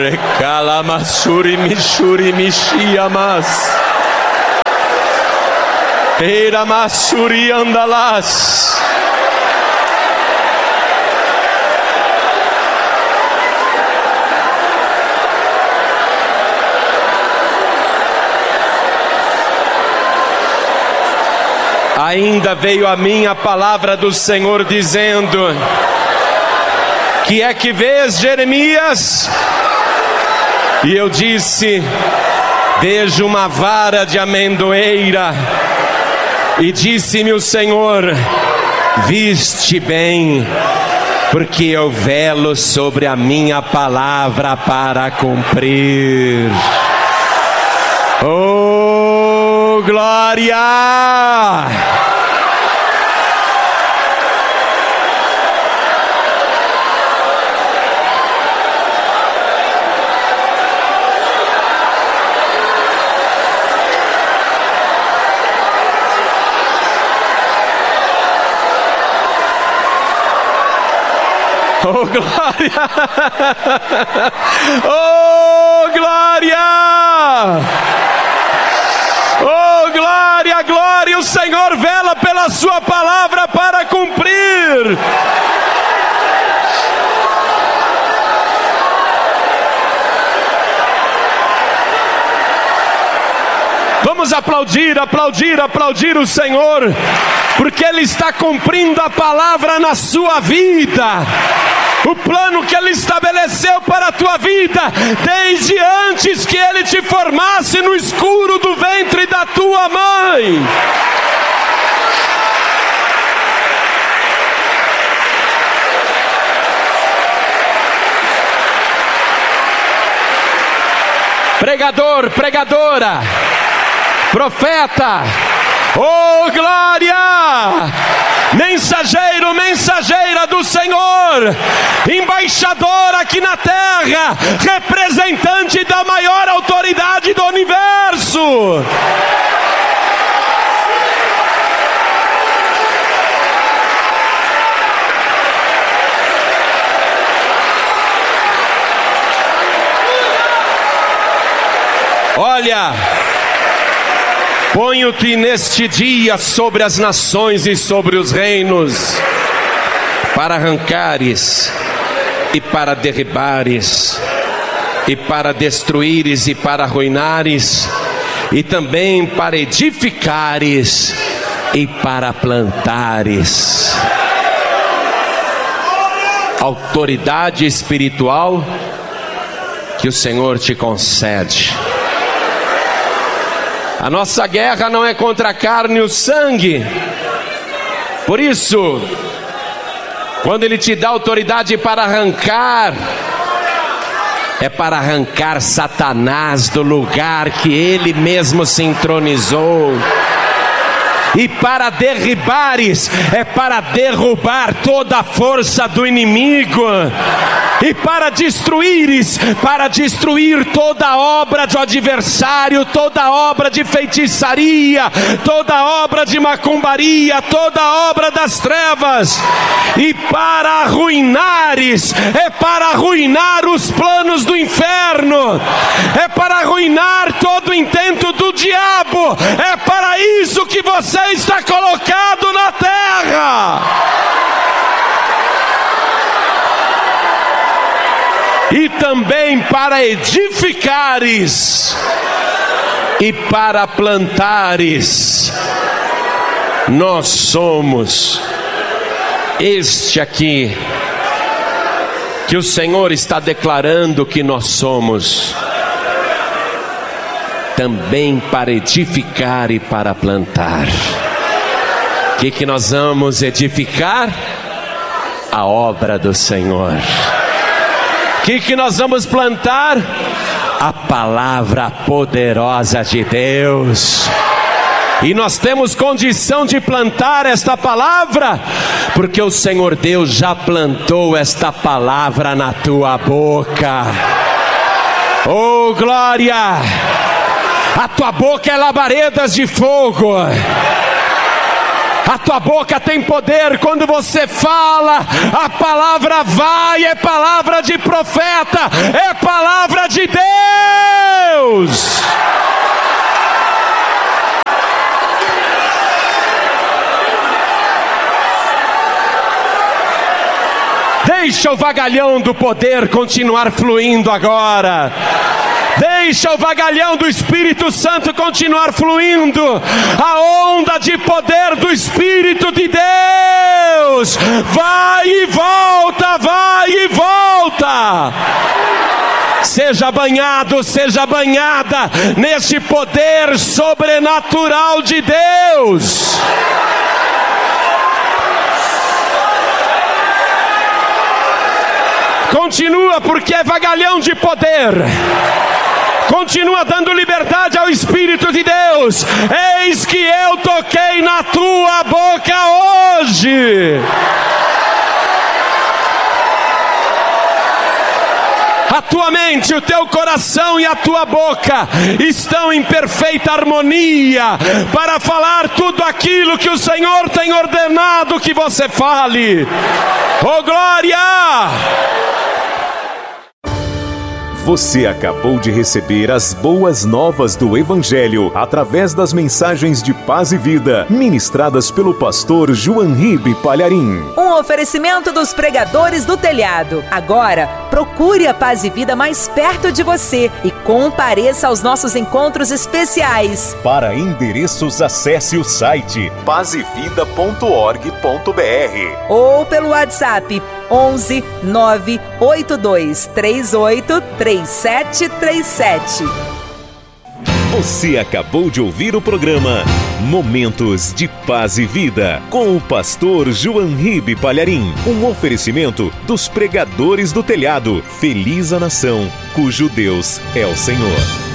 Recalamasuri mishuri mishiamas. Eramasuri andalas. Ainda veio a mim a palavra do Senhor dizendo: que é que vês, Jeremias? E eu disse: vejo uma vara de amendoeira. E disse-me o Senhor: viste bem, porque eu velo sobre a minha palavra para cumprir. Oh, glória! Oh, glória! Oh, glória! Oh, glória, glória! O Senhor vela pela sua palavra para cumprir. Vamos aplaudir, aplaudir, aplaudir o Senhor, porque Ele está cumprindo a palavra na sua vida. O plano que Ele estabeleceu para a tua vida, desde antes que Ele te formasse no escuro do ventre da tua mãe. Pregador, pregadora, profeta, oh glória! Mensageiro, mensageira do Senhor, embaixador aqui na terra, representante da maior autoridade do universo. Olha, ponho-te neste dia sobre as nações e sobre os reinos, para arrancares e para derribares, e para destruíres e para arruinares, e também para edificares e para plantares. Autoridade espiritual que o Senhor te concede. A nossa guerra não é contra a carne e o sangue. Por isso, quando Ele te dá autoridade para arrancar, é para arrancar Satanás do lugar que Ele mesmo se entronizou. E para derribares, é para derrubar toda a força do inimigo. E para destruíres, para destruir toda obra do adversário, toda obra de feitiçaria, toda obra de macumbaria, toda obra das trevas. E para arruinares, é para arruinar os planos do inferno, é para arruinar todo o intento do diabo. É para isso que você está colocado na terra. E também para edificares e para plantares. Nós somos este aqui que o Senhor está declarando que nós somos, também para edificar e para plantar. O que nós vamos edificar? A obra do Senhor. O que nós vamos plantar? A palavra poderosa de Deus. E nós temos condição de plantar esta palavra, porque o Senhor Deus já plantou esta palavra na tua boca. Oh glória! A tua boca é labaredas de fogo. A tua boca tem poder. Quando você fala, a palavra vai, é palavra de profeta, é palavra de Deus. Deixa o vagalhão do poder continuar fluindo agora. Deixa o vagalhão do Espírito Santo continuar fluindo. A onda de poder do Espírito de Deus vai e volta, vai e volta. Seja banhado, seja banhada neste poder sobrenatural de Deus. Continua, porque é vagalhão de poder. Continua dando liberdade ao Espírito de Deus. Eis que eu toquei na tua boca hoje. A tua mente, o teu coração e a tua boca estão em perfeita harmonia para falar tudo aquilo que o Senhor tem ordenado que você fale. Oh, glória! Você acabou de receber as boas novas do Evangelho através das mensagens de paz e vida ministradas pelo pastor João Ribe Palharim. Um oferecimento dos pregadores do telhado. Agora, procure a Paz e Vida mais perto de você e compareça aos nossos encontros especiais. Para endereços, acesse o site pazevida.org.br ou pelo WhatsApp 11 982 38 3737. Você acabou de ouvir o programa Momentos de Paz e Vida com o pastor João Ribe Palharim. Um oferecimento dos pregadores do telhado. Feliz a nação cujo Deus é o Senhor.